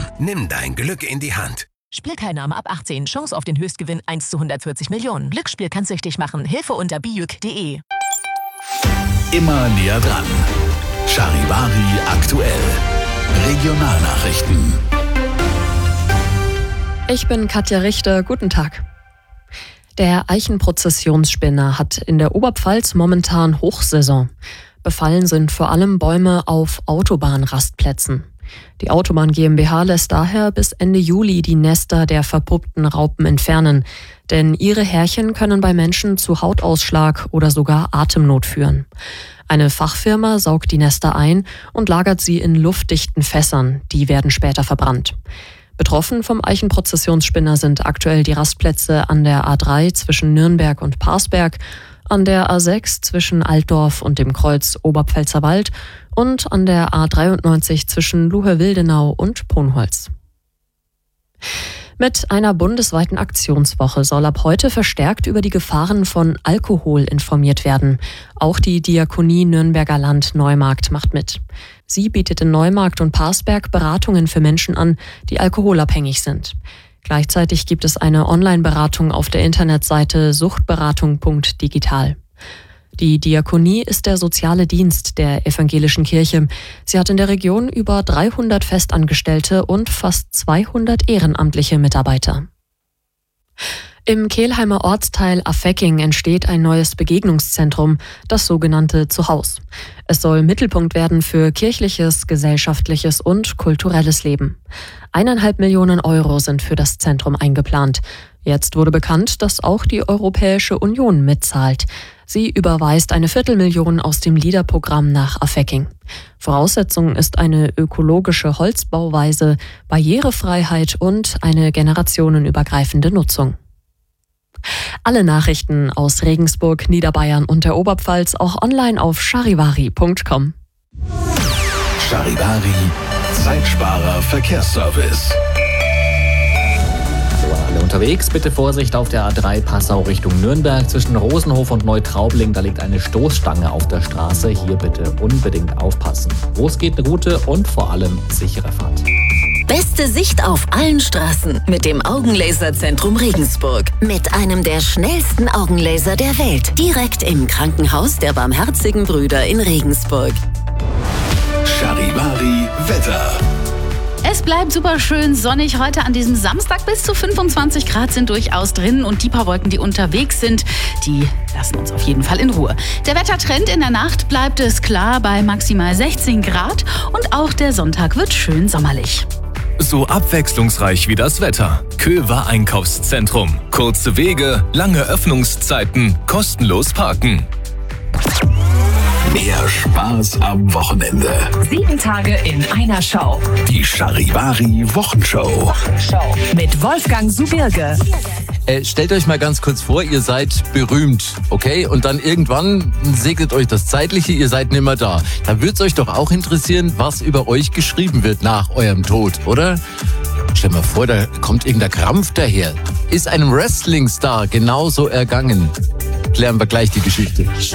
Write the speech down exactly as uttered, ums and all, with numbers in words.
Nimm dein Glück in die Hand. Spielteilnahme ab achtzehn. Chance auf den Höchstgewinn eins zu hundertvierzig Millionen. Glücksspiel kann süchtig machen. Hilfe unter bijuk punkt de. Immer näher dran. Charivari aktuell. Regionalnachrichten. Ich bin Katja Richter. Guten Tag. Der Eichenprozessionsspinner hat in der Oberpfalz momentan Hochsaison. Befallen sind vor allem Bäume auf Autobahnrastplätzen. Die Autobahn GmbH lässt daher bis Ende Juli die Nester der verpuppten Raupen entfernen, denn ihre Härchen können bei Menschen zu Hautausschlag oder sogar Atemnot führen. Eine Fachfirma saugt die Nester ein und lagert sie in luftdichten Fässern, die werden später verbrannt. Betroffen vom Eichenprozessionsspinner sind aktuell die Rastplätze an der A drei zwischen Nürnberg und Parsberg, an der A sechs zwischen Altdorf und dem Kreuz Oberpfälzerwald und an der A dreiundneunzig zwischen Luhe-Wildenau und Ponholz. Mit einer bundesweiten Aktionswoche soll ab heute verstärkt über die Gefahren von Alkohol informiert werden. Auch die Diakonie Nürnberger Land Neumarkt macht mit. Sie bietet in Neumarkt und Parsberg Beratungen für Menschen an, die alkoholabhängig sind. Gleichzeitig gibt es eine Online-Beratung auf der Internetseite suchtberatung punkt digital. Die Diakonie ist der soziale Dienst der evangelischen Kirche. Sie hat in der Region über dreihundert Festangestellte und fast zweihundert ehrenamtliche Mitarbeiter. Im Kelheimer Ortsteil Affecking entsteht ein neues Begegnungszentrum, das sogenannte Zuhaus. Es soll Mittelpunkt werden für kirchliches, gesellschaftliches und kulturelles Leben. Eineinhalb Millionen Euro sind für das Zentrum eingeplant. Jetzt wurde bekannt, dass auch die Europäische Union mitzahlt. Sie überweist eine Viertelmillion aus dem LEADER-Programm nach Affecking. Voraussetzung ist eine ökologische Holzbauweise, Barrierefreiheit und eine generationenübergreifende Nutzung. Alle Nachrichten aus Regensburg, Niederbayern und der Oberpfalz auch online auf charivari punkt com. Charivari, Zeitsparer Verkehrsservice. Alle unterwegs, bitte Vorsicht auf der A drei Passau Richtung Nürnberg zwischen Rosenhof und Neutraubling. Da liegt eine Stoßstange auf der Straße. Hier bitte unbedingt aufpassen. Los geht eine gute und vor allem sichere Fahrt. Beste Sicht auf allen Straßen mit dem Augenlaserzentrum Regensburg. Mit einem der schnellsten Augenlaser der Welt. Direkt im Krankenhaus der Barmherzigen Brüder in Regensburg. Charivari Wetter. Es bleibt super schön sonnig heute an diesem Samstag. Bis zu fünfundzwanzig Grad sind durchaus drin und die paar Wolken, die unterwegs sind, die lassen uns auf jeden Fall in Ruhe. Der Wettertrend: in der Nacht bleibt es klar bei maximal sechzehn Grad und auch der Sonntag wird schön sommerlich. So abwechslungsreich wie das Wetter. Köver Einkaufszentrum. Kurze Wege, lange Öffnungszeiten, kostenlos parken. Mehr Spaß am Wochenende. Sieben Tage in einer Show. Die Charivari Wochenshow. Mit Wolfgang Subirge. Äh, stellt euch mal ganz kurz vor, ihr seid berühmt, okay? Und dann irgendwann segnet euch das Zeitliche, ihr seid nimmer da. Da wird's euch doch auch interessieren, was über euch geschrieben wird nach eurem Tod, oder? Stell mal vor, da kommt irgendein Krampf daher. Ist einem Wrestling-Star genauso ergangen? Klären wir gleich die Geschichte.